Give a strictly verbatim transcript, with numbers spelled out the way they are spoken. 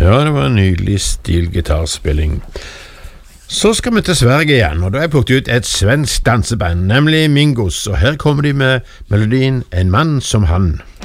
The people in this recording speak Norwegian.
Ja, det var en nydelig stilgitarspilling. Så skal vi til Sverige igjen, og da har jeg plukket ut et svensk danseband, nemlig Mingos, og her kommer de med melodien En mann som han.